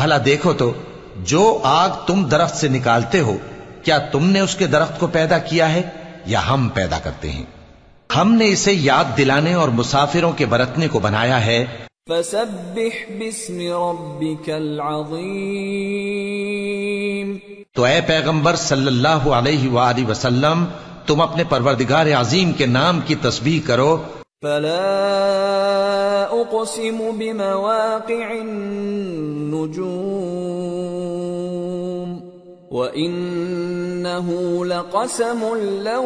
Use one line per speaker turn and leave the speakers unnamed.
भला देखो तो, जो आग तुम दरख्त से निकालते हो, क्या तुमने उसके दरख्त को पैदा किया है या हम पैदा करते हैं? हमने इसे याद दिलाने और मुसाफिरों के बरतने को बनाया है।
फसब्बिह बिस्मि रब्बिकल अज़ीम।
तो ऐ पैगंबर सल्लल्लाहु अलैहि वसल्लम, तुम अपने परवरदिगार अजीम के नाम की तस्बीह करो।
फला उक़सिमु बिमवाक़िअन नुजूम व इन्नहु लक़समुन लौ